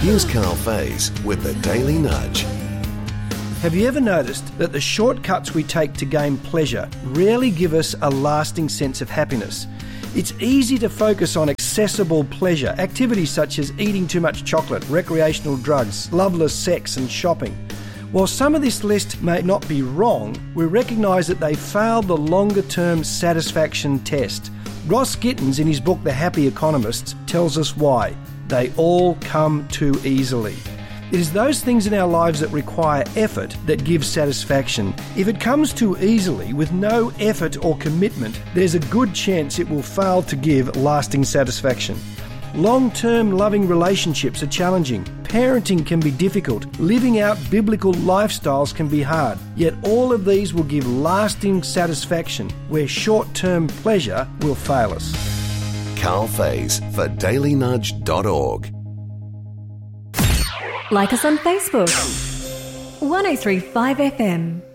Here's Carl Faze with the Daily Nudge. Have you ever noticed that the shortcuts we take to gain pleasure rarely give us a lasting sense of happiness? It's easy to focus on accessible pleasure, activities such as eating too much chocolate, recreational drugs, loveless sex and shopping. While some of this list may not be wrong, we recognise that they failed the longer-term satisfaction test. Ross Gittins, in his book The Happy Economists, tells us why. They all come too easily. It is those things in our lives that require effort that give satisfaction. If it comes too easily with no effort or commitment, there's a good chance it will fail to give lasting satisfaction. Long-term loving relationships are challenging. Parenting can be difficult. Living out biblical lifestyles can be hard. Yet all of these will give lasting satisfaction where short-term pleasure will fail us. Carl Faze for dailynudge.org. Like us on Facebook. 1035 FM.